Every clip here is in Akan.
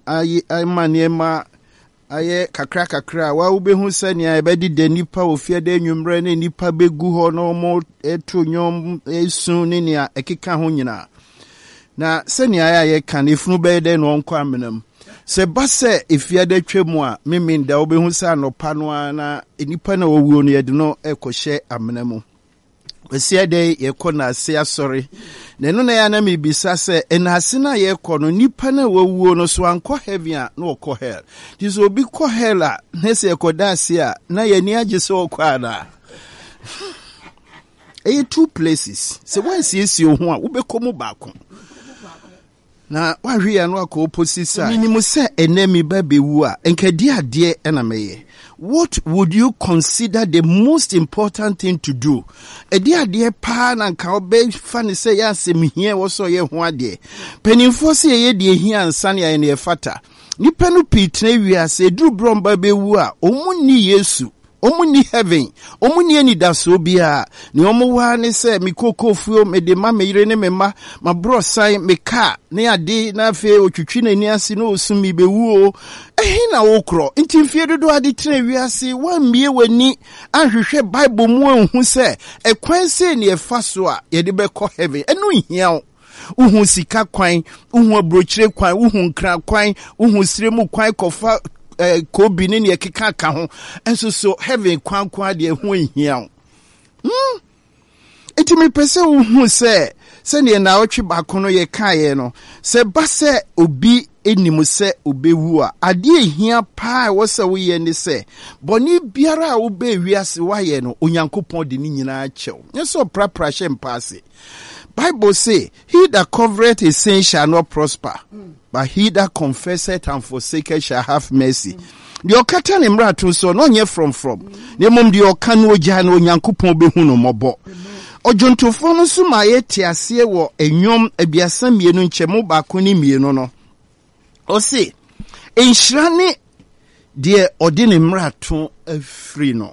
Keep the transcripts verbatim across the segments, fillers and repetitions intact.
aye maniema aye kakra kakra wa ubehu sania ebedi de nipa ofia de nwumre ne nipa begu ho no mo eto nyom esu ne nia ekeka ho nyina na sania ya ye kan efunu be de no nkwa menam se base efia de twemu a meminda ubehu sa no pano na nipa na owuo no ye de no ekohye amenamu wesia de ye kona ase asori na no na ya na mebisa se enase na ye kono nipa na wawuo no so anko heaven a na okọ hell diso obi kọ hell a na se ekoda ase a na ye ni age se okọ na e two places se wan sie sie ho a wo be komo baako na wa hwe ya no akọ opposite minimu se enemi ba bewu a enkadi ade e na meye. What would you consider the most important thing to do? Edi ade pa na nka obe fa ne se ya asem hia wo so ye ho ade. Penimfo se ye de hia ansa ne ye ne fata. Nipa no pitna wiase duru bromba bewu a omunni Yesu. Omuni heaven, omuni ani daso bia, ni omuwa ne se mikoko fuo me de ma meyire ne mema, ma bro sai me ka, ne ade na fe otwitwi na ni ase no osumi bewu o. Ehi na wokro, nti mfie dodo ade tena wiase, wa mie wani ahwehwe Bible mu anhu se, ekwan se ne efa so a ye de be kɔ heaven. Enu hia o. Uhu sika kwan, uhu abrochire kwan, uhu nkra kwan, uhu siremu kwan kofa eh kobi ne ne keka ka ho enso so heaven kwan kwan de ho hia hm enti me pese wo hu se se ne na otwe baako no ye kae no se ba se obi enimu se obewu a ade hia pa wo se wo ye ne se boni biara a wo be wiase wa ye no onyankopon de ni nyina chew nso prapra she mpase. Bible say, he that covereth his sin shall not prosper, mm. but he that confesseth and forsaketh shall have mercy. The okata ne mra to so no nye from from. Ne mom the okano ogya na onyankopon behu no mobo. Ojontofo no so ma ye tiase wo enwom abiasa mienu nchemu baako ni mienu no. O say, enhira ne de ode ne mra to afri no.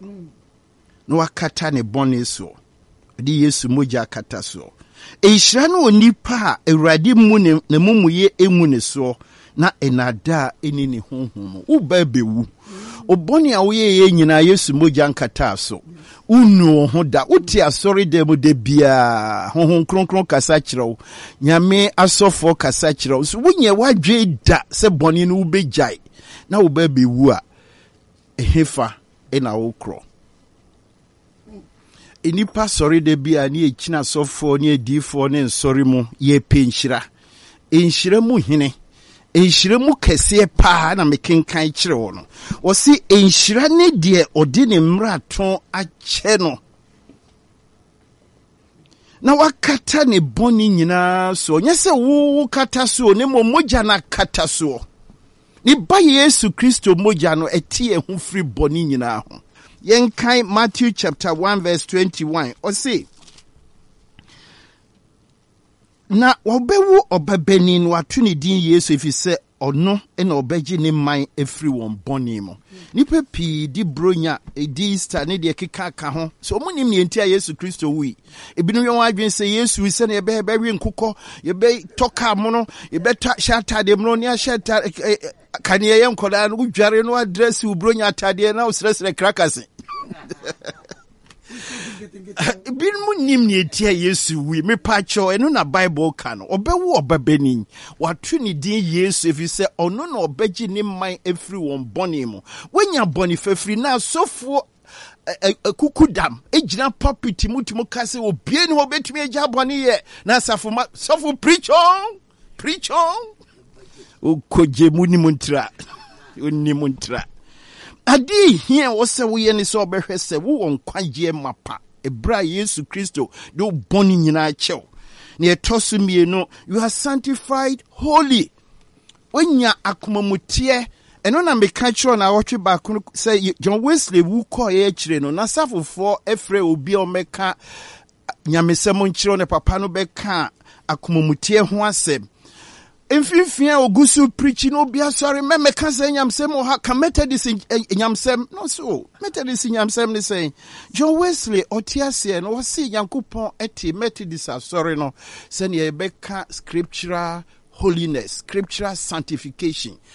No wakata ne bone so. Di Yesu moja kata so. Ehira no onipa Awurade mu ne na mumuye emu ne so na enada eni ne honhom wo ba bewu oboni a wo ye nyina Yesu moja nkata so unu ho da uti asori dem de bia honhom kronkron kasa kirew nyame asofo kasa kirew so wonye wadwe da se boni no wo bejai na wo ba bewu a ehefa ena wo kro enipa sorry de bia ni ekina sofo ni edifo ne nsori mu ye penhira enhira mu hene enhira mu kese pa na mekenkan kire wo no wo si enhira ne de odi ne mraton ache no na wakata ne boni nyina so nyese wo kata so ne moja na kata so ni ba Yesu Kristo moja no etie hu free boni nyina ho. Yenkai Matthew chapter one verse twenty-one. O say, na wabewu obabeni no atuni din Yesu if he say ono ena obeji ne man every one boni mo. Nipa pi di bronya e di Easter ne de keka ka ho. So mo nim yenti a Yesu Kristo wi. Ebinu yon adwen say Yesu wi se na ebe ebe wi nkukọ, ebe toka mo no, ebe ta shata de mo ne a shata kaniye yen koda no dware no address u bronya atade na usresre krakase. Bin mu nim ne etia Yesu wi me pacho eno na Bible ka no obewu obabeni watu ni din Yesu if you say ono na obeji ne man every one boni mo wenya boni fafri na sofo kukudam ejina papiti mutimu kase obie ni obetumi eja boni ye na safo sofo preach on preach on o koje muni muntra onni muntra adi hia wo se wo ye ni so obehwe se wo won kwaje mapa ebra Yesu Kristo do boni nyina chew ne etosu mienu you are sanctified holy onya akomamutie eno na meka kiro na wotwe ba ko se John Wesley wu ko ye kire no na safofo efre obi o meka nyamesem nkiro ne papa no beka akomamutie ho asem Enfifia ogusu preaching no bia sorry me me kan say nyamsem o ha kan methodist nyamsem no so methodist nyamsem ne say John Wesley otiase no wasi yankopon eti methodist sorry no say ne beka scriptural holiness, scriptural sanctification.